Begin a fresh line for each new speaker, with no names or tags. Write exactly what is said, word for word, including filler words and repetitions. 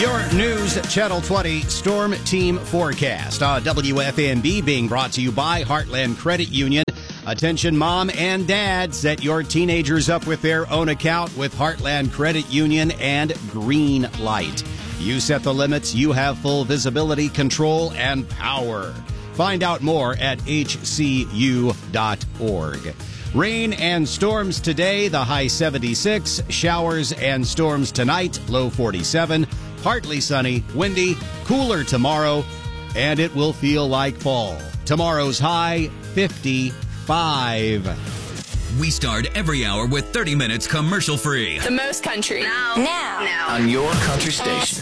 Your News Channel twenty Storm Team Forecast on W F N B, being brought to you by Heartland Credit Union. Attention mom and dad, set your teenagers up with their own account with Heartland Credit Union and Green Light. You set the limits, you have full visibility, control, and power. Find out more at H C U dot org. Rain and storms today, the high seventy-six. Showers and storms tonight, low forty-seven. Partly sunny, windy, cooler tomorrow, and it will feel like fall. Tomorrow's high, fifty-five.
We start every hour with thirty minutes commercial free.
The most country.
Now. Now.
Now.
On your country station.